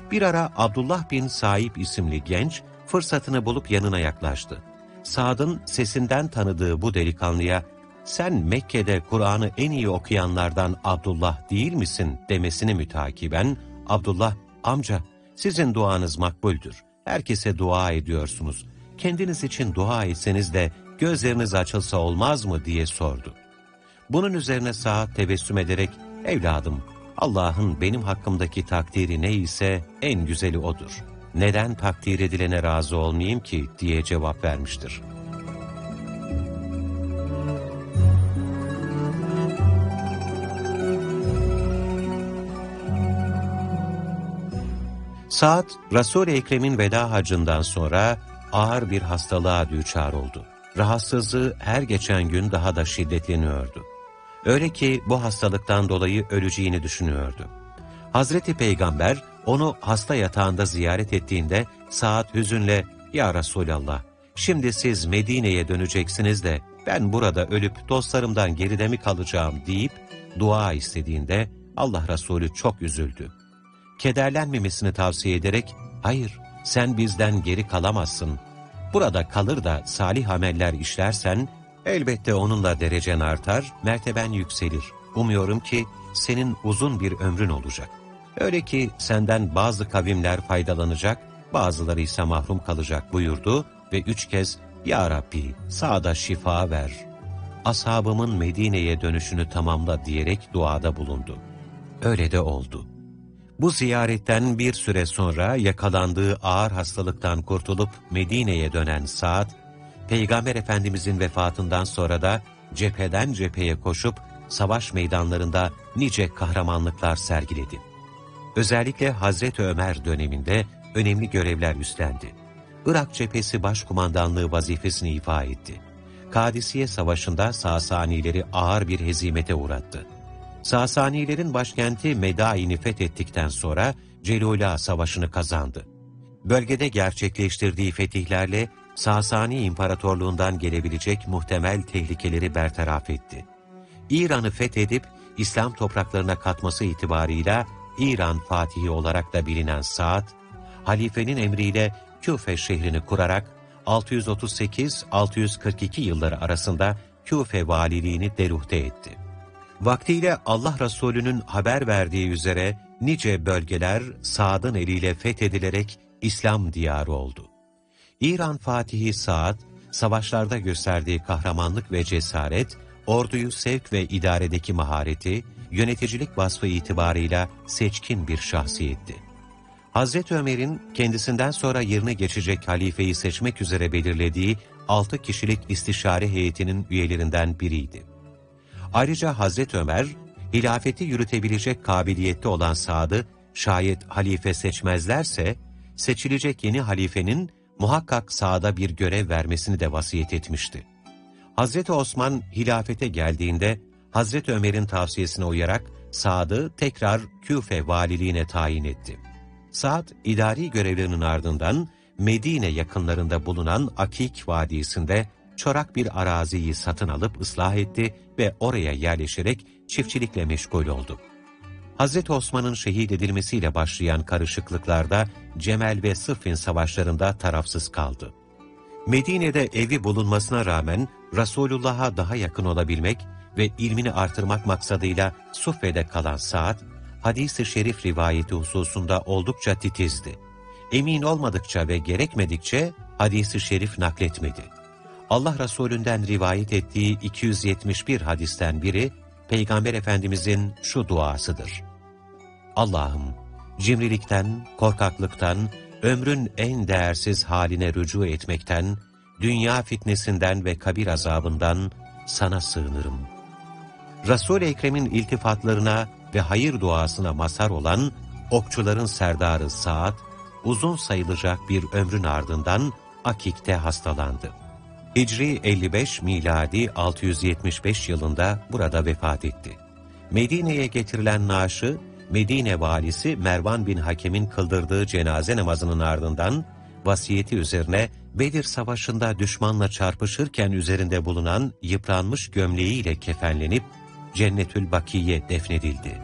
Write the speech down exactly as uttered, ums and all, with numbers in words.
Bir ara Abdullah bin Saib isimli genç fırsatını bulup yanına yaklaştı. Sa'd'ın sesinden tanıdığı bu delikanlıya, "Sen Mekke'de Kur'an'ı en iyi okuyanlardan Abdullah değil misin?" demesini mütakiben, Abdullah, "Amca, sizin duanız makbuldür. Herkese dua ediyorsunuz. Kendiniz için dua etseniz de gözleriniz açılsa olmaz mı?" diye sordu. Bunun üzerine Sa'd tebessüm ederek, "Evladım, Allah'ın benim hakkımdaki takdiri neyse en güzeli odur. Neden takdir edilene razı olmayayım ki?" diye cevap vermiştir. Sa'd, Resul-i Ekrem'in veda hacından sonra ağır bir hastalığa düçar oldu. Rahatsızlığı her geçen gün daha da şiddetleniyordu. Öyle ki bu hastalıktan dolayı öleceğini düşünüyordu. Hazreti Peygamber onu hasta yatağında ziyaret ettiğinde Sa'd hüzünle, "Ya Resulallah, şimdi siz Medine'ye döneceksiniz de ben burada ölüp dostlarımdan geride mi kalacağım?" deyip dua istediğinde Allah Resulü çok üzüldü. Kederlenmemesini tavsiye ederek, "Hayır, sen bizden geri kalamazsın. Burada kalır da salih ameller işlersen, elbette onunla derecen artar, merteben yükselir. Umuyorum ki senin uzun bir ömrün olacak. Öyle ki senden bazı kavimler faydalanacak, bazıları ise mahrum kalacak" buyurdu ve üç kez, "Ya Rabbi, Sa'da şifa ver, ashabımın Medine'ye dönüşünü tamamla" diyerek duada bulundu. Öyle de oldu. Bu ziyaretten bir süre sonra yakalandığı ağır hastalıktan kurtulup Medine'ye dönen Sa'd, Peygamber Efendimizin vefatından sonra da cepheden cepheye koşup savaş meydanlarında nice kahramanlıklar sergiledi. Özellikle Hazreti Ömer döneminde önemli görevler üstlendi. Irak cephesi başkumandanlığı vazifesini ifa etti. Kadisiye Savaşı'nda Sasanileri ağır bir hezimete uğrattı. Sasanilerin başkenti Medain'i fethettikten sonra Celula Savaşı'nı kazandı. Bölgede gerçekleştirdiği fetihlerle Sasani İmparatorluğundan gelebilecek muhtemel tehlikeleri bertaraf etti. İran'ı fethedip İslam topraklarına katması itibarıyla İran Fatihi olarak da bilinen Sa'd, halifenin emriyle Küfe şehrini kurarak altı yüz otuz sekiz altı yüz kırk iki yılları arasında Küfe valiliğini deruhte etti. Vaktiyle Allah Resulü'nün haber verdiği üzere nice bölgeler Sa'd'ın eliyle fethedilerek İslam diyarı oldu. İran Fatihi Sa'd, savaşlarda gösterdiği kahramanlık ve cesaret, orduyu sevk ve idaredeki mahareti, yöneticilik vasfı itibarıyla seçkin bir şahsiyetti. Hazreti Ömer'in kendisinden sonra yerine geçecek halifeyi seçmek üzere belirlediği altı kişilik istişare heyetinin üyelerinden biriydi. Ayrıca Hazreti Ömer, hilafeti yürütebilecek kabiliyette olan Sa'd'ı şayet halife seçmezlerse, seçilecek yeni halifenin muhakkak Sa'd'a bir görev vermesini de vasiyet etmişti. Hazreti Osman hilafete geldiğinde, Hazreti Ömer'in tavsiyesine uyarak Sa'd'ı tekrar Küfe valiliğine tayin etti. Sa'd, idari görevlerinin ardından Medine yakınlarında bulunan Akik Vadisi'nde çorak bir araziyi satın alıp ıslah etti ve oraya yerleşerek çiftçilikle meşgul oldu. Hazreti Osman'ın şehit edilmesiyle başlayan karışıklıklarda Cemel ve Sıffin savaşlarında tarafsız kaldı. Medine'de evi bulunmasına rağmen Resulullah'a daha yakın olabilmek ve ilmini artırmak maksadıyla Suffe'de kalan Sa'd, hadis-i şerif rivayeti hususunda oldukça titizdi. Emin olmadıkça ve gerekmedikçe hadis-i şerif nakletmedi. Allah Resulü'nden rivayet ettiği iki yüz yetmiş bir hadisten biri, Peygamber Efendimizin şu duasıdır: "Allah'ım, cimrilikten, korkaklıktan, ömrün en değersiz haline rücu etmekten, dünya fitnesinden ve kabir azabından sana sığınırım." Resul-i Ekrem'in iltifatlarına ve hayır duasına mazhar olan okçuların serdarı Sa'd, uzun sayılacak bir ömrün ardından Akik'te hastalandı. Hicri elli beş, miladi altı yüz yetmiş beş yılında burada vefat etti. Medine'ye getirilen naaşı, Medine valisi Mervan bin Hakem'in kıldırdığı cenaze namazının ardından vasiyeti üzerine Bedir Savaşı'nda düşmanla çarpışırken üzerinde bulunan yıpranmış gömleğiyle kefenlenip Cennetül Bakiye defnedildi.